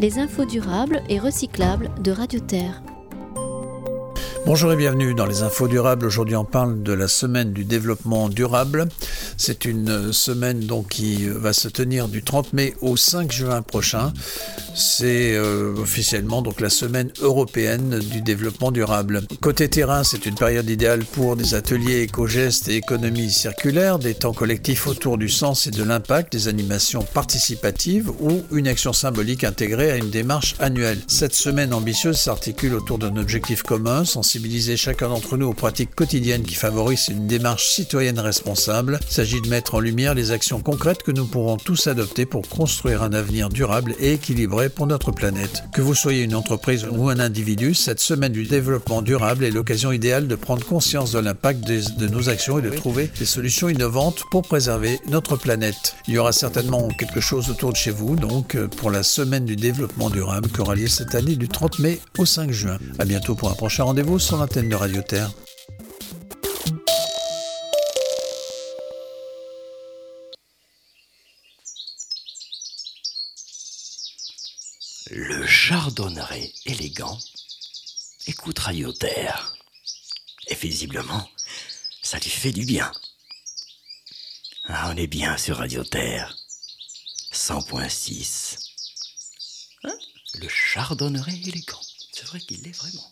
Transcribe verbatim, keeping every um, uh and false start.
les infos durables et recyclables de Radio Terre. Bonjour et bienvenue dans les infos durables. Aujourd'hui on parle de la semaine du développement durable. C'est une semaine donc qui va se tenir du trente mai au cinq juin prochain. C'est euh, officiellement donc la semaine européenne du développement durable. Côté terrain, c'est une période idéale pour des ateliers éco-gestes et économie circulaire, des temps collectifs autour du sens et de l'impact, des animations participatives ou une action symbolique intégrée à une démarche annuelle. Cette semaine ambitieuse s'articule autour d'un objectif commun, sensibiliser chacun d'entre nous aux pratiques quotidiennes qui favorisent une démarche citoyenne responsable. Il s'agit de mettre en lumière les actions concrètes que nous pourrons tous adopter pour construire un avenir durable et équilibré pour notre planète. Que vous soyez une entreprise ou un individu, cette semaine du développement durable est l'occasion idéale de prendre conscience de l'impact de, de nos actions et de trouver des solutions innovantes pour préserver notre planète. Il y aura certainement quelque chose autour de chez vous, donc pour la semaine du développement durable qui aura lieu cette année du trente mai au cinq juin. À bientôt pour un prochain rendez-vous sur l'antenne de Radio Terre. Le chardonneret élégant écoute Radio Terre. Et visiblement, ça lui fait du bien. Ah, on est bien sur Radio Terre. cent point six. Hein? Le chardonneret élégant. C'est vrai qu'il l'est vraiment.